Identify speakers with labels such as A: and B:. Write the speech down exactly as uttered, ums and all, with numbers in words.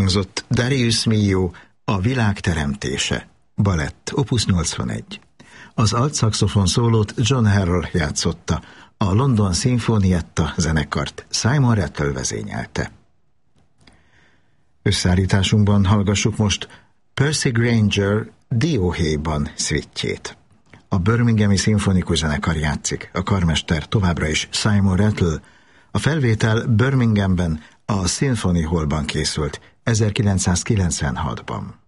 A: elhangzott Darius Milhaud, A világ teremtése, balett, opus nyolcvanegy. Az altszaxofon szólót John Harrell játszotta, a London Sinfonietta zenekart Simon Rattle vezényelte. Összeállításunkban hallgassuk most Percy Grainger Dióhéjban szvittjét. A Birminghami Szimfonikus Zenekar játszik, a karmester továbbra is Simon Rattle. A felvétel Birminghamben, a Symphony Hallban készült ezerkilencszázkilencvenhatban.